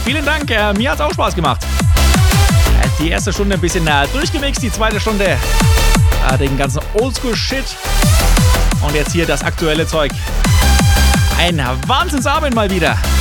Vielen Dank, mir hat's auch Spaß gemacht. Die erste Stunde ein bisschen durchgemixt, die zweite Stunde den ganzen Oldschool-Shit. Und jetzt hier das aktuelle Zeug. Ein Wahnsinnsabend mal wieder.